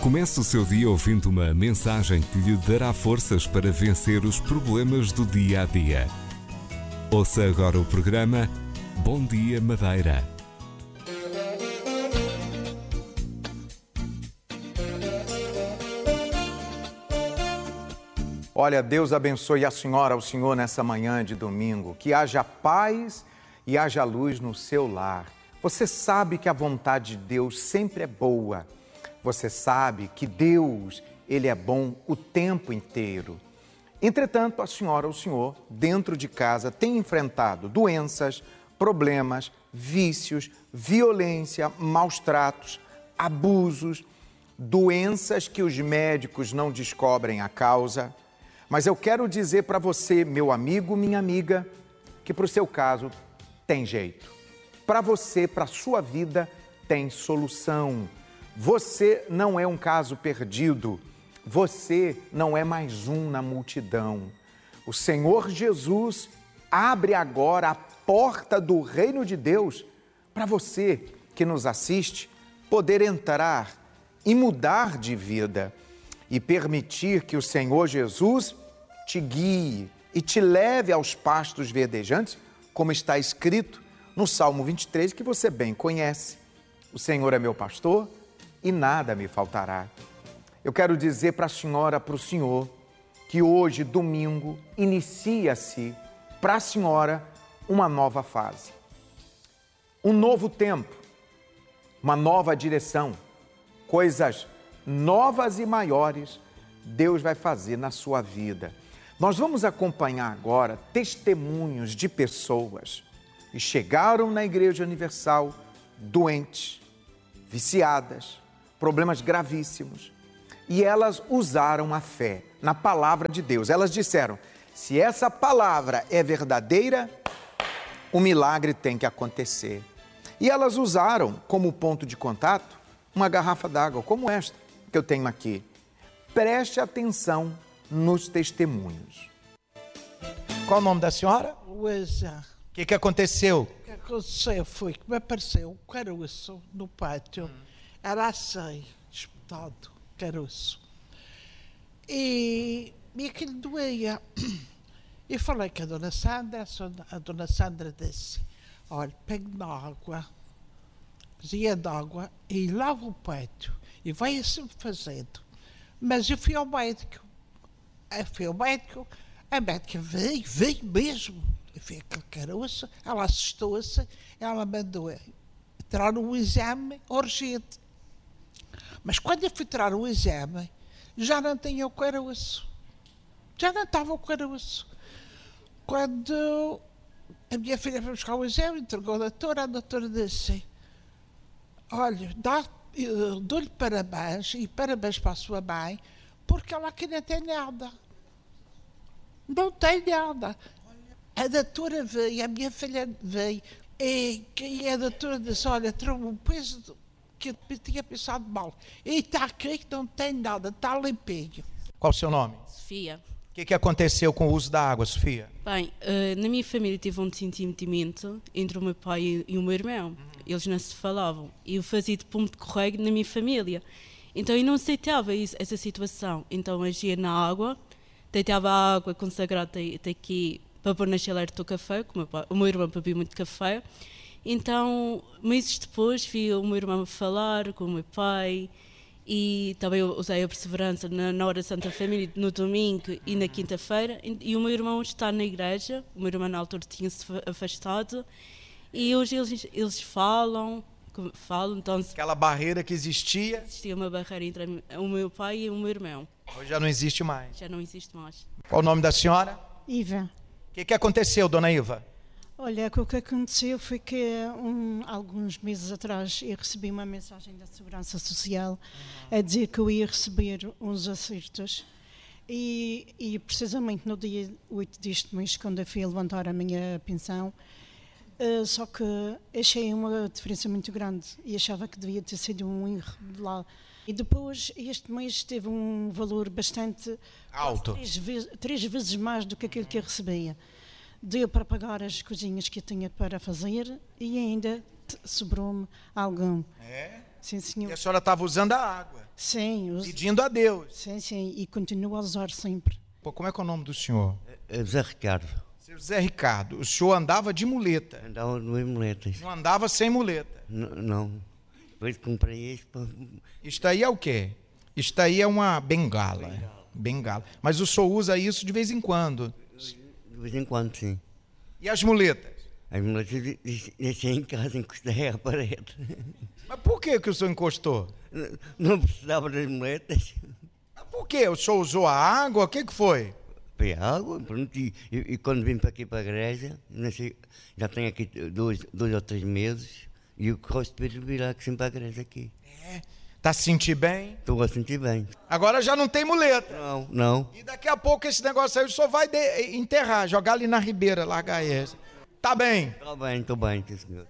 Comece o seu dia ouvindo uma mensagem que lhe dará forças para vencer os problemas do dia a dia. Ouça agora o programa Bom Dia Madeira. Olha, Deus abençoe a senhora, o senhor nessa manhã de domingo. Que haja paz e haja luz no seu lar. Você sabe que a vontade de Deus sempre é boa. Você sabe que Deus, Ele é bom o tempo inteiro. Entretanto, a senhora, o senhor, dentro de casa, tem enfrentado doenças, problemas, vícios, violência, maus tratos, abusos, doenças que os médicos não descobrem a causa. Mas eu quero dizer para você, meu amigo, minha amiga, que para o seu caso tem jeito. Para você, para a sua vida, tem solução. Você não é um caso perdido. Você não é mais um na multidão. O Senhor Jesus abre agora a porta do reino de Deus para você que nos assiste poder entrar e mudar de vida e permitir que o Senhor Jesus te guie e te leve aos pastos verdejantes, como está escrito no Salmo 23, que você bem conhece. O Senhor é meu pastor e nada me faltará. Eu quero dizer para a senhora, para o senhor, que hoje, domingo, inicia-se para a senhora uma nova fase. Um novo tempo, uma nova direção, coisas novas e maiores Deus vai fazer na sua vida. Nós vamos acompanhar agora testemunhos de pessoas que chegaram na Igreja Universal doentes, viciadas, problemas gravíssimos. E elas usaram a fé na palavra de Deus. Elas disseram, se essa palavra é verdadeira, o milagre tem que acontecer. E elas usaram como ponto de contato uma garrafa d'água, como esta que eu tenho aqui. Preste atenção nos testemunhos. Qual o nome da senhora? Luísa. O que aconteceu? O que aconteceu foi que me apareceu um caroço no pátio. Era assim, espetado, caroço. E aquilo doía. Eu falei com a dona Sandra disse, olha, pegue na água, cozinha de água e lava o pátio. E vai assim fazendo. Mas eu fui ao médico. A médica veio mesmo. Eu fui aquele caroço, ela assustou-se, ela mandou tirar um exame urgente. Mas quando eu fui tirar o exame, já não tinha o caroço. Já não estava o caroço. Quando a minha filha foi buscar o exame, entregou a doutora disse, olha, dou-lhe parabéns e parabéns para a sua mãe, porque ela aqui não tem nada. Não tem nada. A doutora veio, a minha filha veio, e a doutora disse, olha, trouxe um peso que eu tinha pensado mal. E está aqui que não tem nada, está limpinho. Qual o seu nome? Sofia. O que aconteceu com o uso da água, Sofia? Bem, na minha família tive um desentimento entre o meu pai e o meu irmão. Eles não se falavam. E eu fazia de ponto de correio na minha família. Então eu não aceitava essa situação. Então agia na água, deitava a água consagrada até aqui para pôr na chaleira do café, o meu irmão bebia muito café. Então, meses depois, vi o meu irmão falar com o meu pai e também eu usei a perseverança na hora da Santa Família, no domingo e na quinta-feira. E o meu irmão está na igreja, o meu irmão na altura tinha-se afastado e hoje eles falam, então... Aquela barreira que existia... Existia uma barreira entre o meu pai e o meu irmão. Hoje já não existe mais. Já não existe mais. Qual o nome da senhora? Iva. O que aconteceu, dona Iva? Olha, o que aconteceu foi que alguns meses atrás eu recebi uma mensagem da Segurança Social a dizer que eu ia receber uns acertos e precisamente no dia 8 deste mês, quando eu fui levantar a minha pensão, só que achei uma diferença muito grande e achava que devia ter sido um erro de lá. E depois, este mês teve um valor bastante alto, 3 vezes mais do que aquilo que eu recebia. Deu para pagar as coisinhas que eu tinha para fazer e ainda sobrou-me algum. Sim, senhor. E a senhora estava usando a água, Sim, pedindo a Deus. sim, sim. E continuo a usar sempre. Pô, como é que é o nome do senhor? José Ricardo. Seu Zé Ricardo, o senhor andava de muleta, Andava no muletas. não andava sem muleta. Não. Depois comprei isso para... Isto aí é o quê? Isto aí é uma bengala. Bengala. Mas o senhor usa isso de vez em quando. De vez em quando, sim. E as muletas? As muletas deixei em casa, encostei à parede. Mas por que o senhor encostou? Não precisava das muletas. Mas por quê? O senhor usou a água? O que foi? Foi água, pronto. E quando vim para aqui para a igreja, já tenho aqui dois ou 3 meses, e eu gosto de vir aqui sempre para a igreja aqui. Tá se sentir bem? Estou a sentir bem. Agora já não tem muleta. Não. E daqui a pouco esse negócio aí o senhor vai enterrar, jogar ali na ribeira, largar esse. Tá bem? Estou bem, senhor.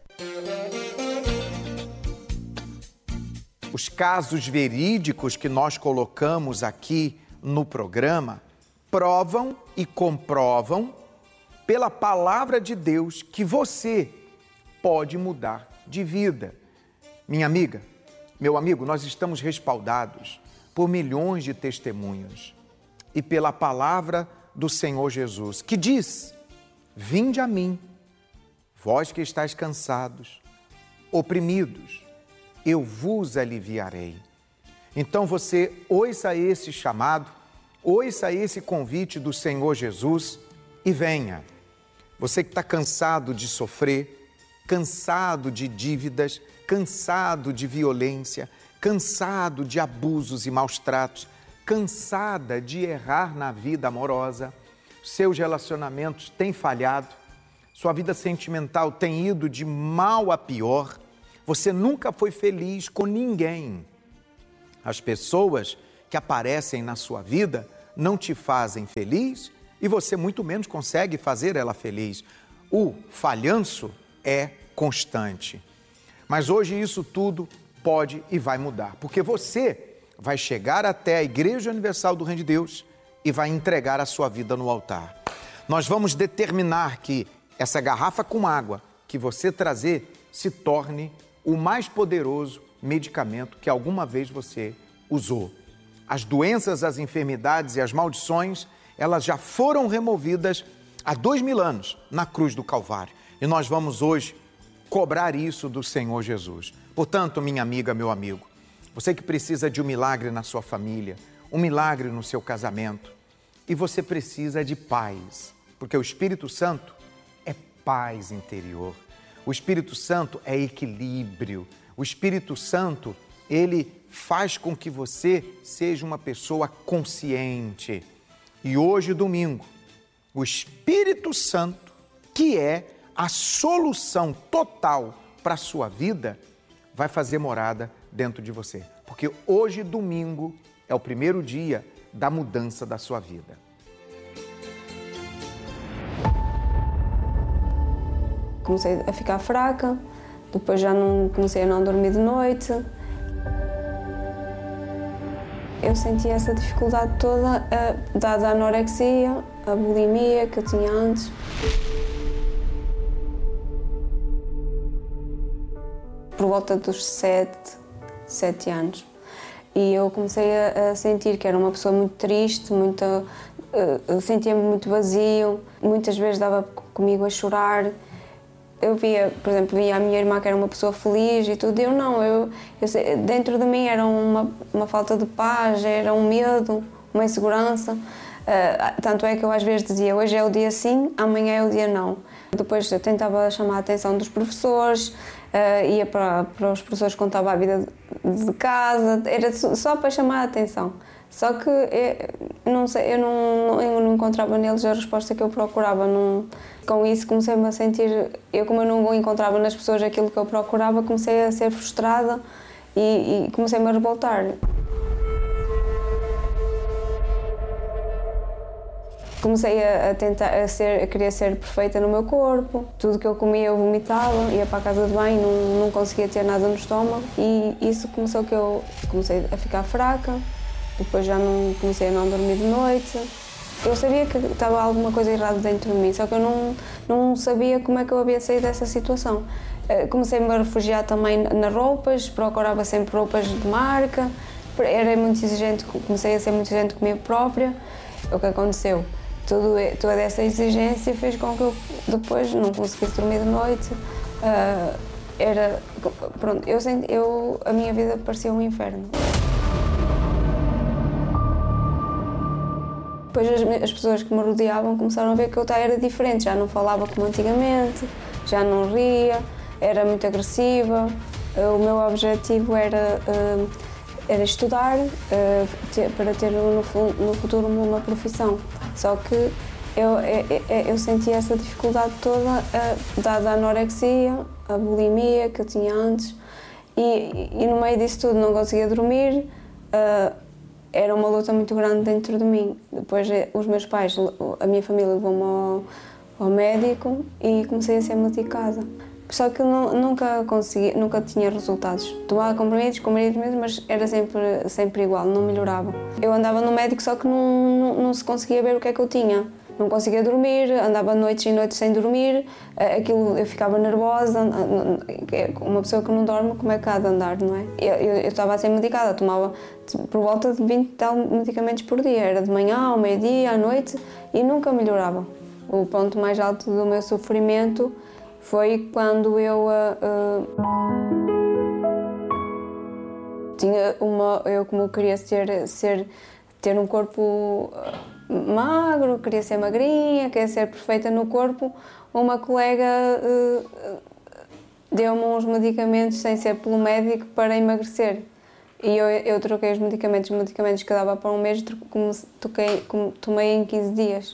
Os casos verídicos que nós colocamos aqui no programa provam e comprovam pela palavra de Deus que você pode mudar de vida. Minha amiga, meu amigo, nós estamos respaldados por milhões de testemunhos e pela palavra do Senhor Jesus, que diz: vinde a mim, vós que estáis cansados, oprimidos, eu vos aliviarei. Então você ouça esse chamado, ouça esse convite do Senhor Jesus e venha. Você que está cansado de sofrer, cansado de dívidas, cansado de violência, cansado de abusos e maus tratos, cansada de errar na vida amorosa, seus relacionamentos têm falhado, sua vida sentimental tem ido de mal a pior, você nunca foi feliz com ninguém. As pessoas que aparecem na sua vida não te fazem feliz e você muito menos consegue fazer ela feliz. O falhanço é constante. Mas hoje isso tudo pode e vai mudar, porque você vai chegar até a Igreja Universal do Reino de Deus e vai entregar a sua vida no altar. Nós vamos determinar que essa garrafa com água que você trazer se torne o mais poderoso medicamento que alguma vez você usou. As doenças, as enfermidades e as maldições, elas já foram removidas há 2000 anos na cruz do Calvário. E nós vamos hoje cobrar isso do Senhor Jesus. Portanto, minha amiga, meu amigo, você que precisa de um milagre na sua família, um milagre no seu casamento, e você precisa de paz, porque o Espírito Santo é paz interior. O Espírito Santo é equilíbrio. O Espírito Santo, ele faz com que você seja uma pessoa consciente. E hoje, domingo, o Espírito Santo, que é a solução total para a sua vida, vai fazer morada dentro de você. Porque hoje, domingo, é o primeiro dia da mudança da sua vida. Comecei a ficar fraca, depois comecei a não dormir de noite. Eu senti essa dificuldade toda, dada a anorexia, a bulimia que eu tinha antes. Por volta dos 7 anos. E eu comecei a sentir que era uma pessoa muito triste, sentia-me muito vazio, muitas vezes dava comigo a chorar. Eu via, por exemplo, a minha irmã que era uma pessoa feliz e tudo, eu dentro de mim era uma falta de paz, era um medo, uma insegurança. Tanto é que eu às vezes dizia, hoje é o dia sim, amanhã é o dia não. Depois eu tentava chamar a atenção dos professores, ia para os professores, contava a vida de casa, era só para chamar a atenção. Só que eu não encontrava neles a resposta que eu procurava. Com isso comecei-me a sentir, como eu não encontrava nas pessoas aquilo que eu procurava, comecei a ser frustrada e comecei-me a revoltar. Comecei a querer ser perfeita no meu corpo. Tudo que eu comia eu vomitava, ia para a casa de banho, não conseguia ter nada no estômago. E isso começou que eu comecei a ficar fraca, depois comecei a não dormir de noite. Eu sabia que estava alguma coisa errada dentro de mim, só que eu não sabia como é que eu havia saído dessa situação. Comecei-me a refugiar também nas roupas, procurava sempre roupas de marca, era muito exigente, comecei a ser muito exigente comigo própria. O que aconteceu? Toda essa exigência fez com que eu depois não conseguisse dormir de noite. Pronto, a minha vida parecia um inferno. Depois as pessoas que me rodeavam começaram a ver que eu era diferente, já não falava como antigamente, já não ria, era muito agressiva. O meu objetivo era estudar para ter no futuro uma profissão. Só que eu sentia essa dificuldade toda dada a anorexia, a bulimia que eu tinha antes e no meio disso tudo não conseguia dormir. Era uma luta muito grande dentro de mim. Depois os meus pais, a minha família levou-me ao médico e comecei a ser medicada. Só que eu nunca tinha resultados. Tomava comprimidos mesmo, mas era sempre igual, não melhorava. Eu andava no médico, só que não se conseguia ver o que é que eu tinha. Não conseguia dormir, andava noites e noites sem dormir, eu ficava nervosa. Uma pessoa que não dorme, como é que há de andar, não é? Eu estava a ser medicada, tomava por volta de 20 tal medicamentos por dia, era de manhã, ao meio-dia, à noite, e nunca melhorava. O ponto mais alto do meu sofrimento foi quando eu como queria ter um corpo magro, queria ser magrinha, queria ser perfeita no corpo. Uma colega deu-me uns medicamentos sem ser pelo médico para emagrecer. E eu troquei os medicamentos que dava para um mês, tomei em 15 dias.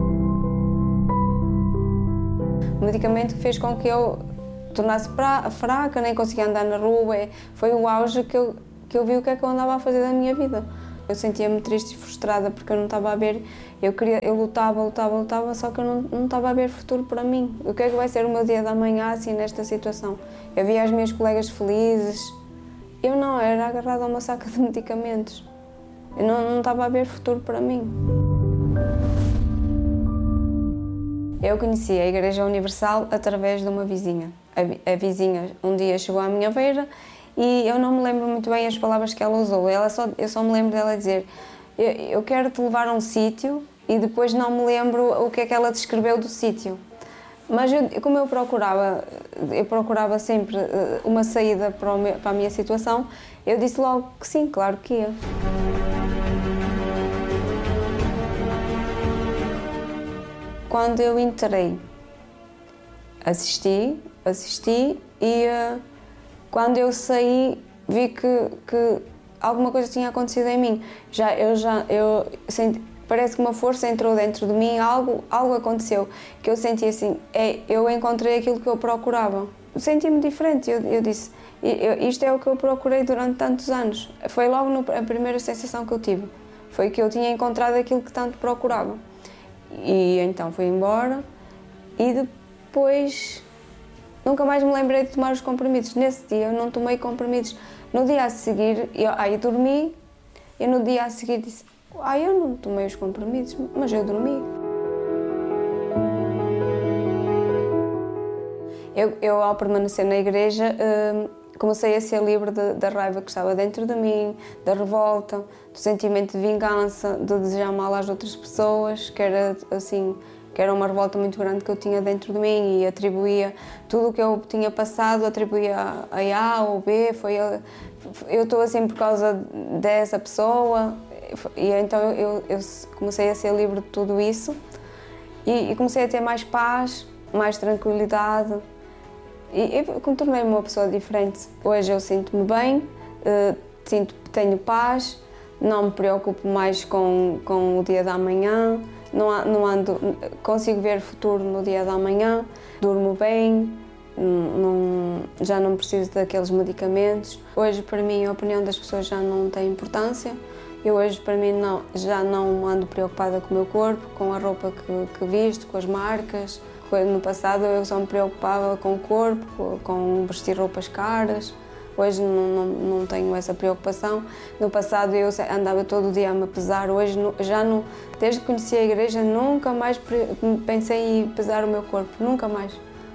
O medicamento fez com que eu tornasse fraca, nem conseguia andar na rua. Foi o auge que eu vi o que é que eu andava a fazer da minha vida. Eu sentia-me triste e frustrada porque eu não estava a ver. Eu lutava, só que eu não estava a ver futuro para mim. O que é que vai ser o meu dia da manhã assim nesta situação? Eu via as minhas colegas felizes. Eu não, era agarrada a uma saca de medicamentos. Eu não estava a ver futuro para mim. Eu conheci a Igreja Universal através de uma vizinha. A vizinha um dia chegou à minha beira e eu não me lembro muito bem as palavras que ela usou. Eu só me lembro dela dizer: eu quero te levar a um sítio, e depois não me lembro o que é que ela descreveu do sítio. Mas como eu procurava sempre uma saída para a minha situação, eu disse logo que sim, claro que ia. Quando eu entrei, assisti e quando eu saí vi que alguma coisa tinha acontecido em mim. Eu senti, parece que uma força entrou dentro de mim, algo aconteceu, que eu senti assim, eu encontrei aquilo que eu procurava. Senti-me diferente, eu disse, isto é o que eu procurei durante tantos anos. Foi logo a primeira sensação que eu tive, foi que eu tinha encontrado aquilo que tanto procurava. E então fui embora e depois nunca mais me lembrei de tomar os comprimidos. Nesse dia eu não tomei comprimidos. No dia a seguir, eu dormi e no dia a seguir disse: eu não tomei os comprimidos, mas eu dormi. Eu ao permanecer na igreja, comecei a ser livre da raiva que estava dentro de mim, da revolta, do sentimento de vingança, de desejar mal às outras pessoas, que era uma revolta muito grande que eu tinha dentro de mim, e atribuía tudo o que eu tinha passado, atribuía a ou B, eu estou assim por causa dessa pessoa, e então eu comecei a ser livre de tudo isso e comecei a ter mais paz, mais tranquilidade. E tornei-me uma pessoa diferente. Hoje eu sinto-me bem, tenho paz, não me preocupo mais com o dia da manhã, consigo ver futuro no dia da manhã, durmo bem, já não preciso daqueles medicamentos. Hoje, para mim, a opinião das pessoas já não tem importância. Eu hoje, para mim, já não ando preocupada com o meu corpo, com a roupa que visto, com as marcas. No passado eu só me preocupava com o corpo, com vestir roupas caras. Hoje não tenho essa preocupação. No passado eu andava todo dia a me pesar. Hoje desde que conheci a igreja, nunca mais pensei em pesar o meu corpo, nunca mais.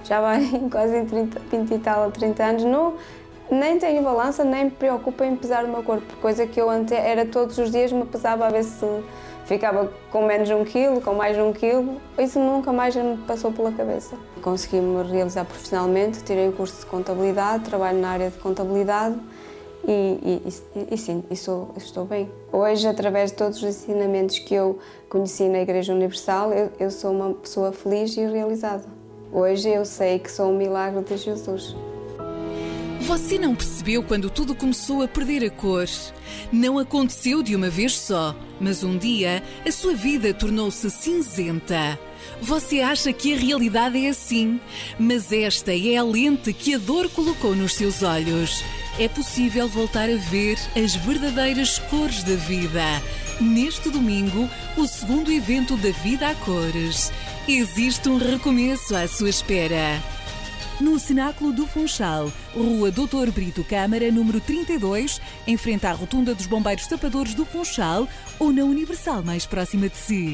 Já vai quase em 20 e tal a 30 anos. Não, nem tenho balança, nem me preocupo em pesar o meu corpo. Coisa que eu antes era todos os dias, me pesava a ver se ficava com menos 1 quilo, com mais 1 quilo. Isso nunca mais me passou pela cabeça. Consegui-me realizar profissionalmente, tirei o curso de contabilidade, trabalho na área de contabilidade e sim, estou bem. Hoje, através de todos os ensinamentos que eu conheci na Igreja Universal, eu sou uma pessoa feliz e realizada. Hoje eu sei que sou um milagre de Jesus. Você não percebeu quando tudo começou a perder a cor? Não aconteceu de uma vez só, mas um dia a sua vida tornou-se cinzenta. Você acha que a realidade é assim, mas esta é a lente que a dor colocou nos seus olhos. É possível voltar a ver as verdadeiras cores da vida. Neste domingo, o segundo evento da Vida a Cores. Existe um recomeço à sua espera. No Cenáculo do Funchal, Rua Doutor Brito Câmara, número 32, em frente à Rotunda dos Bombeiros Tapadores do Funchal, ou na Universal mais próxima de si.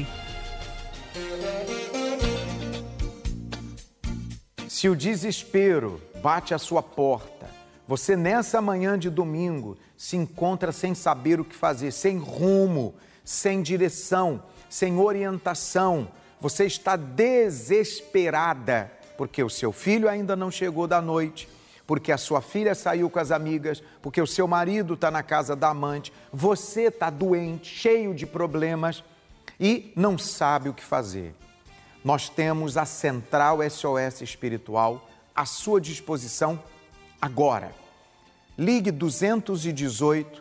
Se o desespero bate à sua porta, você nessa manhã de domingo se encontra sem saber o que fazer, sem rumo, sem direção, sem orientação, você está desesperada, porque o seu filho ainda não chegou da noite, porque a sua filha saiu com as amigas, porque o seu marido está na casa da amante, você está doente, cheio de problemas e não sabe o que fazer. Nós temos a Central SOS Espiritual à sua disposição agora. Ligue 218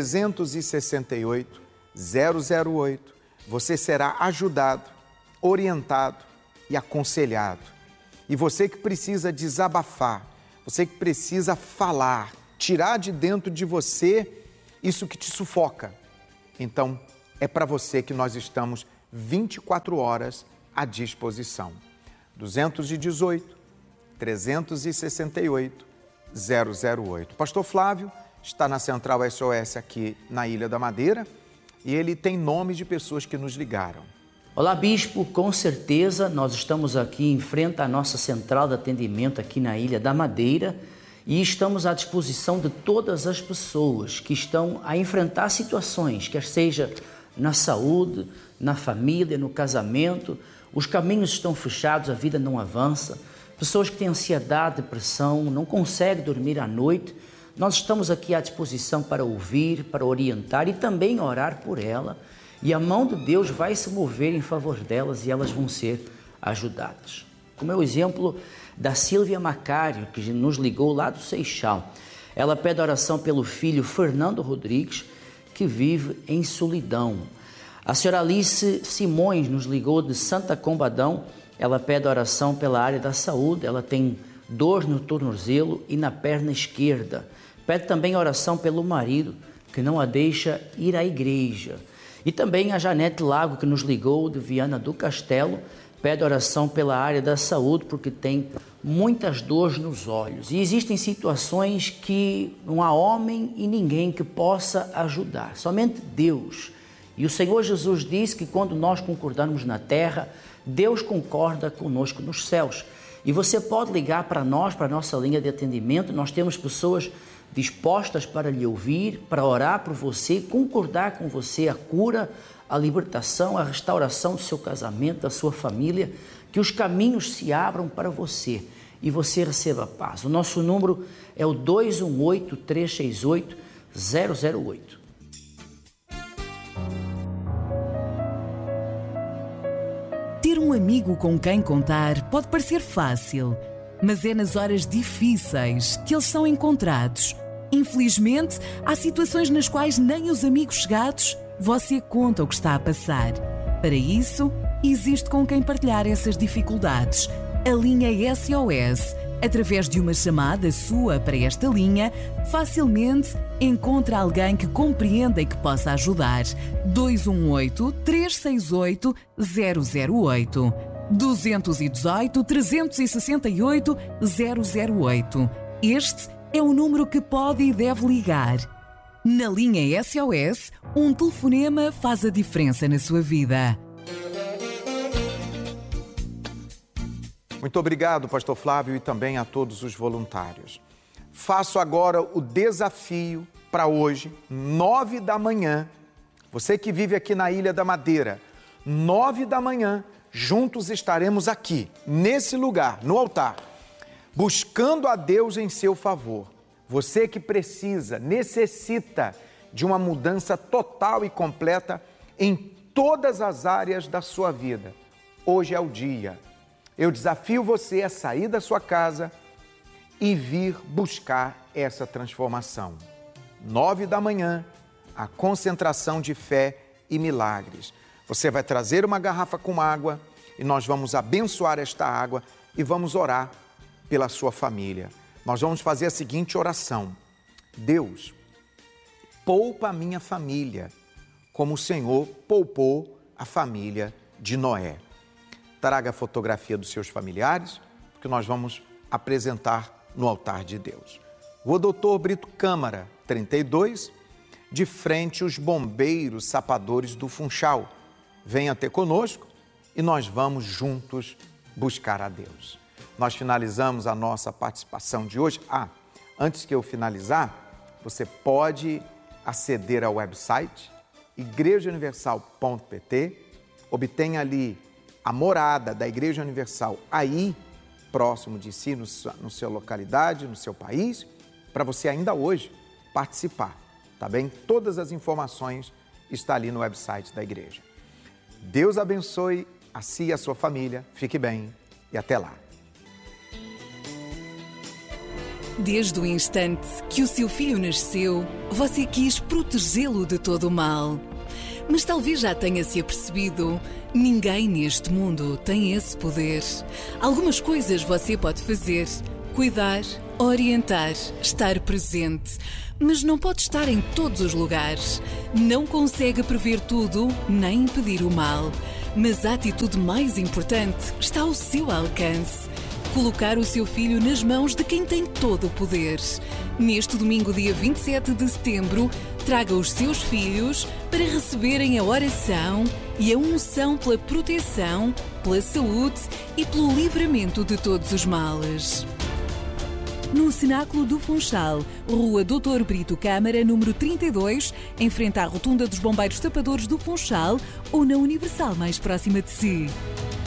368 008. Você será ajudado, orientado e aconselhado. E você que precisa desabafar, você que precisa falar, tirar de dentro de você isso que te sufoca. Então, é para você que nós estamos 24 horas à disposição. 218 368 008. Pastor Flávio está na Central SOS aqui na Ilha da Madeira e ele tem nomes de pessoas que nos ligaram. Olá, Bispo, com certeza nós estamos aqui em frente à nossa central de atendimento aqui na Ilha da Madeira e estamos à disposição de todas as pessoas que estão a enfrentar situações, quer seja na saúde, na família, no casamento, os caminhos estão fechados, a vida não avança, pessoas que têm ansiedade, depressão, não conseguem dormir à noite, nós estamos aqui à disposição para ouvir, para orientar e também orar por ela. E a mão de Deus vai se mover em favor delas e elas vão ser ajudadas. Como é o exemplo da Silvia Macário, que nos ligou lá do Seixal. Ela pede oração pelo filho Fernando Rodrigues, que vive em solidão. A senhora Alice Simões nos ligou de Santa Combadão. Ela pede oração pela área da saúde. Ela tem dor no tornozelo e na perna esquerda. Pede também oração pelo marido, que não a deixa ir à igreja. E também a Janete Lago, que nos ligou de Viana do Castelo, pede oração pela área da saúde, porque tem muitas dores nos olhos. E existem situações que não há homem e ninguém que possa ajudar, somente Deus. E o Senhor Jesus disse que quando nós concordarmos na terra, Deus concorda conosco nos céus. E você pode ligar para nós, para a nossa linha de atendimento, nós temos pessoas dispostas para lhe ouvir, para orar por você, concordar com você a cura, a libertação, a restauração do seu casamento, da sua família, que os caminhos se abram para você e você receba paz. O nosso número é o 218-368-008. Ter um amigo com quem contar pode parecer fácil, mas é nas horas difíceis que eles são encontrados. Infelizmente, há situações nas quais nem os amigos chegados você conta o que está a passar. Para isso, existe com quem partilhar essas dificuldades. A linha SOS. Através de uma chamada sua para esta linha, facilmente encontra alguém que compreenda e que possa ajudar. 218-368-008. 218-368-008. Este é o número que pode e deve ligar. Na linha SOS, um telefonema faz a diferença na sua vida. Muito obrigado, pastor Flávio, e também a todos os voluntários. Faço agora o desafio para hoje, 9 da manhã. Você que vive aqui na Ilha da Madeira, 9 da manhã, juntos estaremos aqui, nesse lugar, no altar, buscando a Deus em seu favor. Você que necessita de uma mudança total e completa em todas as áreas da sua vida. Hoje é o dia. Eu desafio você a sair da sua casa e vir buscar essa transformação. 9 da manhã, a concentração de fé e milagres. Você vai trazer uma garrafa com água e nós vamos abençoar esta água e vamos orar pela sua família. Nós vamos fazer a seguinte oração: Deus, poupa a minha família, como o Senhor poupou a família de Noé. Traga a fotografia dos seus familiares, porque nós vamos apresentar no altar de Deus. Rua Doutor Brito Câmara, 32, de frente aos bombeiros sapadores do Funchal. Venha ter conosco e nós vamos juntos buscar a Deus. Nós finalizamos a nossa participação de hoje. Antes que eu finalizar, você pode aceder ao website igrejauniversal.pt, obtenha ali a morada da Igreja Universal aí, próximo de si, na sua localidade, no seu país, para você ainda hoje participar, tá bem? Todas as informações estão ali no website da igreja. Deus abençoe a si e a sua família, fique bem e até lá. Desde o instante que o seu filho nasceu, você quis protegê-lo de todo o mal. Mas talvez já tenha se apercebido, ninguém neste mundo tem esse poder. Algumas coisas você pode fazer: cuidar, orientar, estar presente. Mas não pode estar em todos os lugares. Não consegue prever tudo, nem impedir o mal. Mas a atitude mais importante está ao seu alcance: colocar o seu filho nas mãos de quem tem todo o poder. Neste domingo, dia 27 de setembro, traga os seus filhos para receberem a oração e a unção pela proteção, pela saúde e pelo livramento de todos os males. No Cenáculo do Funchal, Rua Doutor Brito Câmara, número 32, em frente à Rotunda dos Bombeiros Tapadores do Funchal, ou na Universal mais próxima de si.